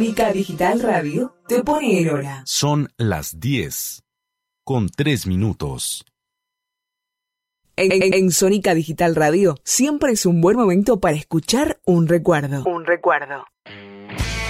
Sónica Digital Radio te pone el hora. Son las 10:03. En Sónica Digital Radio siempre es un buen momento para escuchar un recuerdo.